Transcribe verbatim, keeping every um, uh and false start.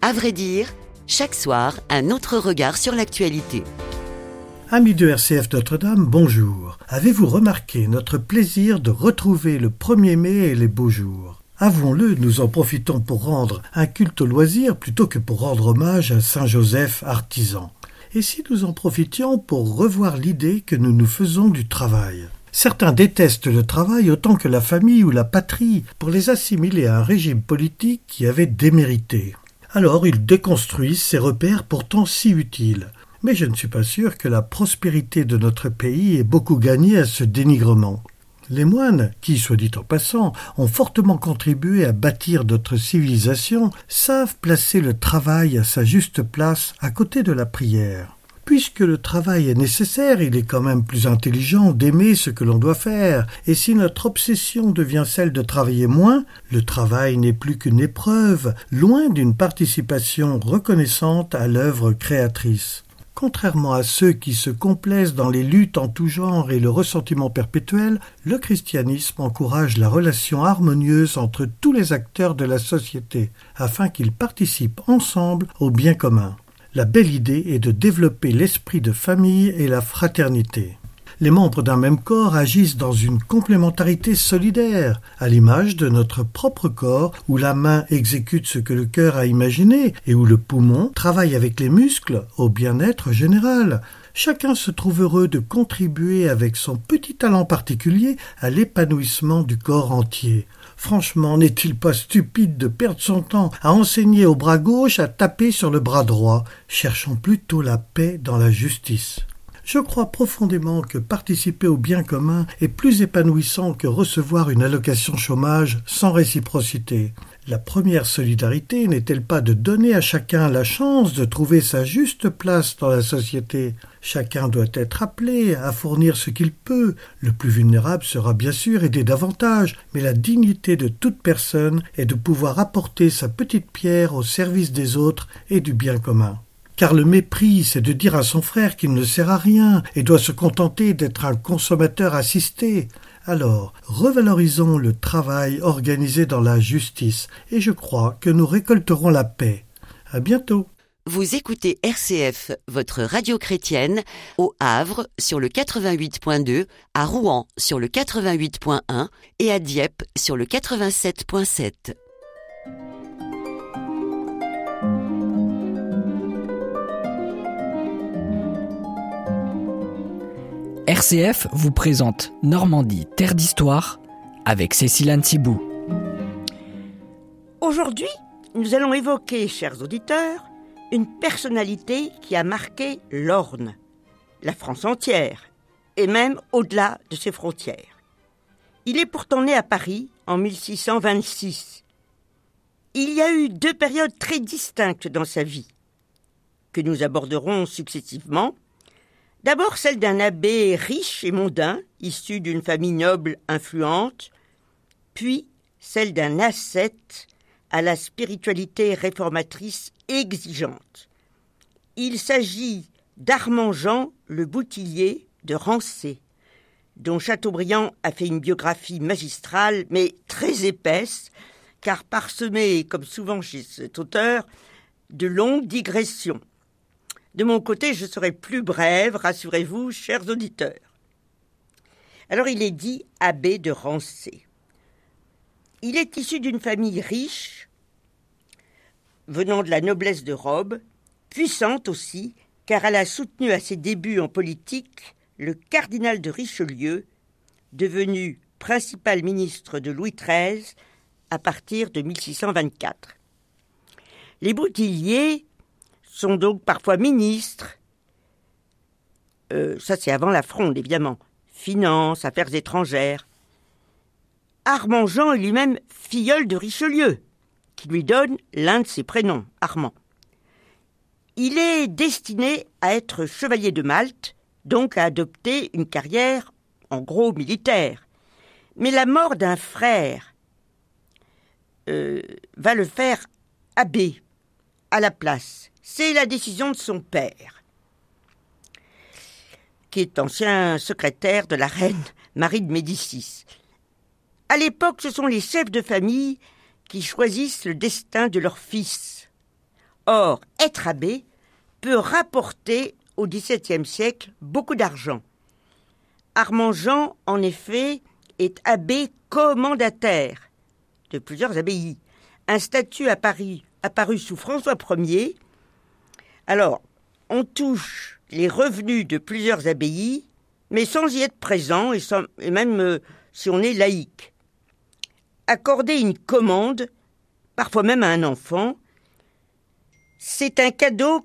À vrai dire, chaque soir, un autre regard sur l'actualité. Amis de R C F Notre-Dame, bonjour. Avez-vous remarqué notre plaisir de retrouver le premier mai et les beaux jours ? Avouons-le, nous en profitons pour rendre un culte au loisir plutôt que pour rendre hommage à Saint Joseph, artisan. Et si nous en profitions pour revoir l'idée que nous nous faisons du travail ? Certains détestent le travail autant que la famille ou la patrie pour les assimiler à un régime politique qui avait démérité. Alors ils déconstruisent ces repères pourtant si utiles. Mais je ne suis pas sûr que la prospérité de notre pays ait beaucoup gagné à ce dénigrement. Les moines, qui, soit dit en passant, ont fortement contribué à bâtir notre civilisation, savent placer le travail à sa juste place à côté de la prière. Puisque le travail est nécessaire, il est quand même plus intelligent d'aimer ce que l'on doit faire, et si notre obsession devient celle de travailler moins, le travail n'est plus qu'une épreuve, loin d'une participation reconnaissante à l'œuvre créatrice. Contrairement à ceux qui se complaisent dans les luttes en tout genre et le ressentiment perpétuel, le christianisme encourage la relation harmonieuse entre tous les acteurs de la société, afin qu'ils participent ensemble au bien commun. La belle idée est de développer l'esprit de famille et la fraternité. Les membres d'un même corps agissent dans une complémentarité solidaire, à l'image de notre propre corps, où la main exécute ce que le cœur a imaginé et où le poumon travaille avec les muscles au bien-être général. Chacun se trouve heureux de contribuer avec son petit talent particulier à l'épanouissement du corps entier. Franchement, n'est-il pas stupide de perdre son temps à enseigner au bras gauche à taper sur le bras droit? Cherchons plutôt la paix dans la justice. Je crois profondément que participer au bien commun est plus épanouissant que recevoir une allocation chômage sans réciprocité. La première solidarité n'est-elle pas de donner à chacun la chance de trouver sa juste place dans la société ? Chacun doit être appelé à fournir ce qu'il peut. Le plus vulnérable sera bien sûr aidé davantage, mais la dignité de toute personne est de pouvoir apporter sa petite pierre au service des autres et du bien commun. Car le mépris, c'est de dire à son frère qu'il ne sert à rien et doit se contenter d'être un consommateur assisté. Alors, revalorisons le travail organisé dans la justice et je crois que nous récolterons la paix. À bientôt. Vous écoutez R C F, votre radio chrétienne, au Havre sur le quatre-vingt-huit point deux, à Rouen sur le quatre-vingt-huit point un et à Dieppe sur le quatre-vingt-sept point sept. R C F vous présente Normandie, terre d'histoire, avec Cécile Antibou. Aujourd'hui, nous allons évoquer, chers auditeurs, une personnalité qui a marqué l'Orne, la France entière, et même au-delà de ses frontières. Il est pourtant né à Paris en mille six cent vingt-six. Il y a eu deux périodes très distinctes dans sa vie, que nous aborderons successivement. D'abord celle d'un abbé riche et mondain, issu d'une famille noble influente, puis celle d'un ascète à la spiritualité réformatrice exigeante. Il s'agit d'Armand Jean le Boutillier de Rancé, dont Chateaubriand a fait une biographie magistrale, mais très épaisse, car parsemée, comme souvent chez cet auteur, de longues digressions. De mon côté, je serai plus brève, rassurez-vous, chers auditeurs. Alors, il est dit abbé de Rancé. Il est issu d'une famille riche, venant de la noblesse de robe, puissante aussi, car elle a soutenu à ses débuts en politique le cardinal de Richelieu, devenu principal ministre de Louis treize à partir de mille six cent vingt-quatre. Les Boutilliers sont donc parfois ministres, euh, ça c'est avant la Fronde évidemment, finances, affaires étrangères. Armand Jean est lui-même filleul de Richelieu, qui lui donne l'un de ses prénoms, Armand. Il est destiné à être chevalier de Malte, donc à adopter une carrière, en gros, militaire. Mais la mort d'un frère euh, va le faire abbé à la place. C'est la décision de son père, qui est ancien secrétaire de la reine Marie de Médicis. À l'époque, ce sont les chefs de famille qui choisissent le destin de leur fils. Or, être abbé peut rapporter au XVIIe siècle beaucoup d'argent. Armand Jean, en effet, est abbé commendataire de plusieurs abbayes. Un statut à Paris apparu sous François Ier. Alors, on touche les revenus de plusieurs abbayes, mais sans y être présent, et, sans, et même euh, si on est laïque. Accorder une commande, parfois même à un enfant, c'est un cadeau